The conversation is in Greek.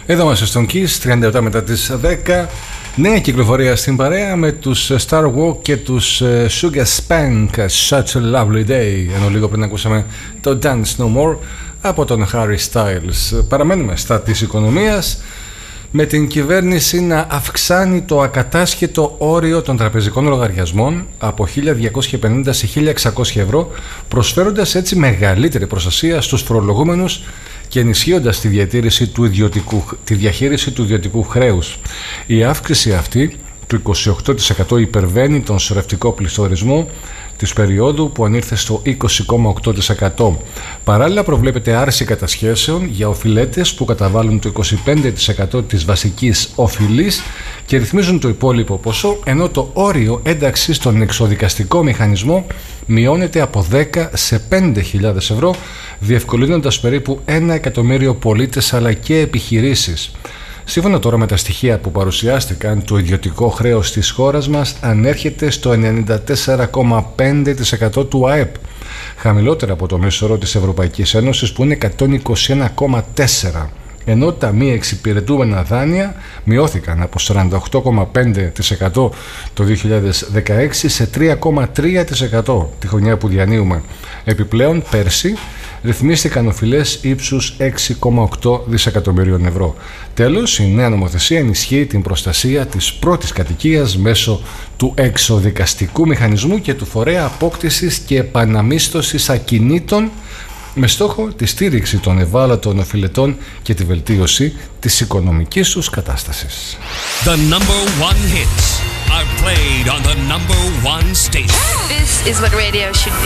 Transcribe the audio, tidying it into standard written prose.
Εδώ είμαστε στον Kiss, 37 μετά τις 10. Νέα κυκλοφορία στην παρέα με τους Star Walk και τους Sugar Spank, Such a Lovely Day. Ενώ λίγο πριν ακούσαμε το Dance No More από τον Harry Styles. Παραμένουμε στα της οικονομίας, με την κυβέρνηση να αυξάνει το ακατάσχετο όριο των τραπεζικών λογαριασμών από 1.250 σε 1.600 ευρώ, προσφέροντας έτσι μεγαλύτερη προστασία στους φορολογούμενους και ενισχύοντας τη διαχείριση του ιδιωτικού χρέους. Η αύξηση αυτή του 28% υπερβαίνει τον σωρευτικό πληθωρισμό της περίοδου που ανήρθε στο 20,8%. Παράλληλα προβλέπεται άρση κατασχέσεων για οφειλέτες που καταβάλουν το 25% της βασικής οφειλής και ρυθμίζουν το υπόλοιπο ποσό, ενώ το όριο ένταξης στον εξοδικαστικό μηχανισμό μειώνεται από 10 σε 5.000 ευρώ, διευκολύνοντας περίπου 1 εκατομμύριο πολίτες αλλά και επιχειρήσεις. Σύμφωνα τώρα με τα στοιχεία που παρουσιάστηκαν, το ιδιωτικό χρέος της χώρας μας ανέρχεται στο 94,5% του ΑΕΠ, χαμηλότερα από το μέσο όρο της Ευρωπαϊκής Ένωσης που είναι 121,4%, ενώ τα μη εξυπηρετούμενα δάνεια μειώθηκαν από 48,5% το 2016 σε 3,3% τη χρονιά που διανύουμε. Επιπλέον, πέρσι ρυθμίστηκαν οφειλές ύψους 6,8 δισεκατομμυρίων ευρώ. Τέλος, η νέα νομοθεσία ενισχύει την προστασία της πρώτης κατοικίας μέσω του εξοδικαστικού μηχανισμού και του φορέα απόκτησης και επαναμίσθωσης ακινήτων, με στόχο τη στήριξη των ευάλωτων οφειλετών και τη βελτίωση της οικονομικής τους κατάστασης. The number one hits are played on the number one station. This is what radio should be.